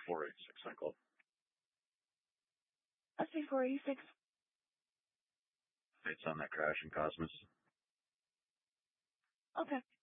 486, I called. SB486. It's on that crash in Cosmos. Okay.